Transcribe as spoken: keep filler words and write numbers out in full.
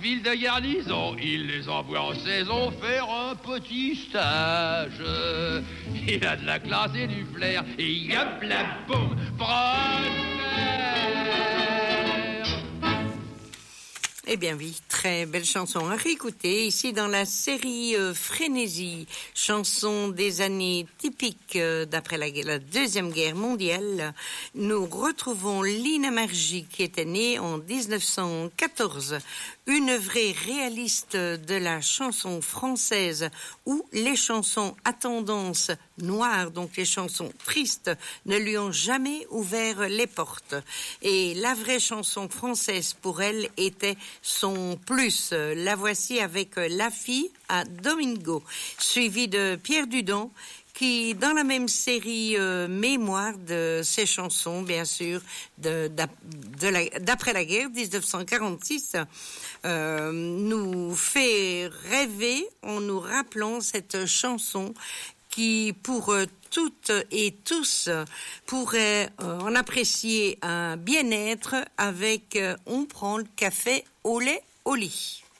civile de garnison. Il les envoie en saison faire un petit stage. Il a de la classe et du flair. Et yop la boum, Eh bien oui, très belle chanson à réécouter ici dans la série euh, Frénésie, chanson des années typiques euh, d'après la, la Deuxième Guerre mondiale. Nous retrouvons Lina Margy qui était née en dix-neuf cent quatorze, une vraie réaliste de la chanson française où les chansons à tendance noire, donc les chansons tristes, ne lui ont jamais ouvert les portes. Et la vraie chanson française pour elle était son plus. La voici avec La fille à Domingo, suivie de Pierre Dudon, qui, dans la même série euh, mémoire de ses chansons, bien sûr, de, de la, d'après la guerre, dix-neuf cent quarante-six, euh, nous fait rêver en nous rappelant cette chanson qui, pour euh, toutes et tous, pourrait euh, en apprécier un bien-être avec euh, On prend le café au lait au lit.